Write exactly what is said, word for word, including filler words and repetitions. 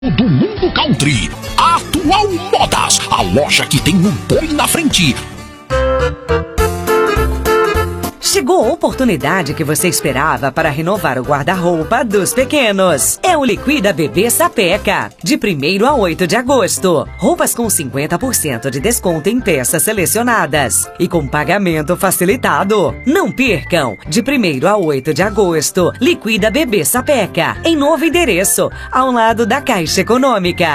Do mundo country, Atual Modas, a loja que tem um boi na frente. Chegou a oportunidade que você esperava para renovar o guarda-roupa dos pequenos. É o Liquida Bebê Sapeca, de primeiro a oito de agosto. Roupas com cinquenta por cento de desconto em peças selecionadas e com pagamento facilitado. Não percam, de primeiro a oito de agosto, Liquida Bebê Sapeca, em novo endereço, ao lado da Caixa Econômica.